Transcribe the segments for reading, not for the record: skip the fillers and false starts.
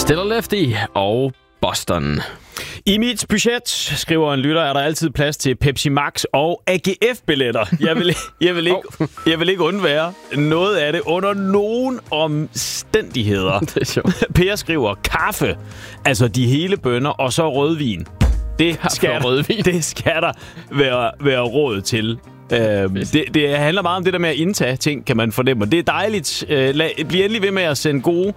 Stiller Lefty og Boston. I mit budget, skriver en lytter, er der altid plads til Pepsi Max og AGF-billetter. Jeg vil ikke undvære noget af det under nogen omstændigheder. Det er sjovt. Per skriver kaffe, altså de hele bønner, og så rødvin. Det skal der være råd til. Det handler meget om det der med at indtage ting, kan man fornemme. Det er dejligt. Bliv endelig ved med at sende gode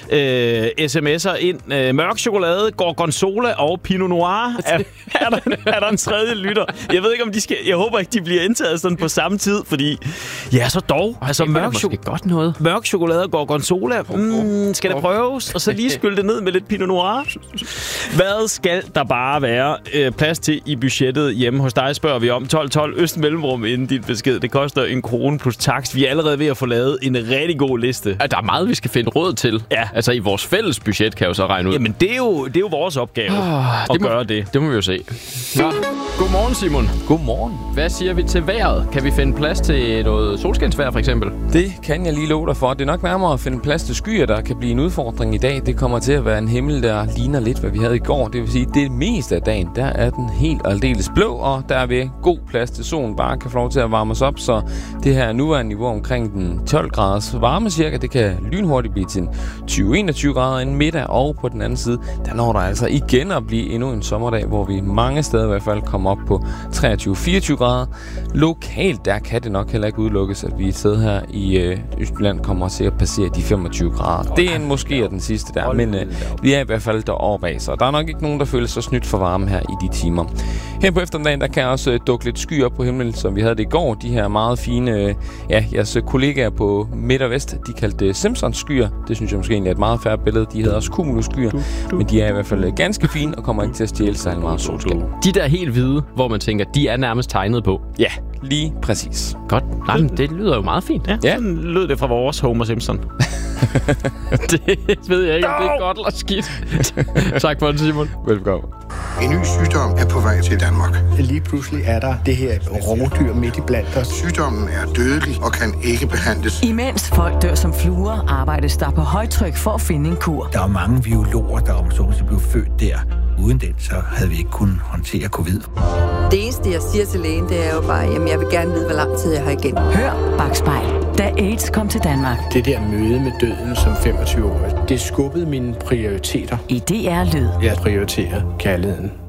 sms'er ind. Mørk chokolade, gorgonzola og pinot noir. Er der en tredje lytter? Jeg ved ikke, om de skal... Jeg håber ikke, de bliver indtaget sådan på samme tid, fordi... Ja, så dog. Altså, mørk chokolade og gorgonzola. Skal det prøves? Og så lige skylde det ned med lidt pinot noir. Hvad skal der bare være plads til i budgettet hjemme hos dig, spørger vi om. 12 Øst Mellemrum inden din besked. Det koster 1 krone plus takst. Vi er allerede ved at få lavet en rigtig god liste. Der er meget, vi skal finde råd til. Ja. Altså i vores fælles budget, kan jeg jo så regne ud. Jamen, det er jo vores opgave at gøre det. Det må vi jo se. Nå. Godmorgen, Simon. Godmorgen. Hvad siger vi til vejret? Kan vi finde plads til noget solskinsvejr, for eksempel? Det kan jeg lige love dig for. Det er nok nærmere at finde plads til skyer, der kan blive en udfordring i dag. Det kommer til at være en himmel, der ligner lidt, hvad vi havde i går. Det vil sige, det meste af dagen, der er den helt og aldeles blå, og der er ved god plads til solen bare kan få lov til at varme os op. Så det her nuværende niveau omkring den 12 graders varme cirka, det kan lynhurtigt blive til 20-21 grader en middag, og på den anden side, der når der altså igen at blive endnu en sommerdag, hvor vi mange steder i hvert fald kommer op på 23-24 grader. Lokalt, der kan det nok heller ikke udelukkes, at vi et sted her i Østjylland kommer til at passere de 25 grader. Det er måske den sidste der, men vi er i hvert fald deroppe af, så der er nok ikke nogen, der føler sig snydt for varme her i de timer. Her på eftermiddagen, der kan også dukke lidt skyer op på himlen, som vi havde det i går. De her meget fine, jeres kollegaer på Midt og Vest, de kaldte det Simpsons-skyer. Det synes jeg måske egentlig er et meget fair billede. De hedder også Cumulus-skyer, men de er i hvert fald ganske fine og kommer ikke til at stjæle særlig meget solskin. De der helt hvide, hvor man tænker, de er nærmest tegnet på. Ja, lige præcis. Godt. Nej, men det lyder jo meget fint. Ja. Sådan lød det fra vores Homer Simpson. Det ved jeg ikke, om det er godt eller skidt. Tak for det, Simon. Velkommen. En ny sygdom er på vej til Danmark. Lige pludselig er der det her rovdyr midt i blandt os. Sygdommen er dødelig og kan ikke behandles. Imens folk dør som fluer, arbejdes der på højtryk for at finde en kur. Der er mange biologer, der om så blev født der. Uden den, så havde vi ikke kunnet håndtere covid. Det eneste, jeg siger til lægen, det er jo bare, jamen jeg vil gerne vide, hvor lang tid jeg har igen. Hør Bakspejl, da AIDS kom til Danmark. Det der møde med døden som 25-årig, det skubbede mine prioriteter. I DR Lyd. Jeg prioriterer kærligheden.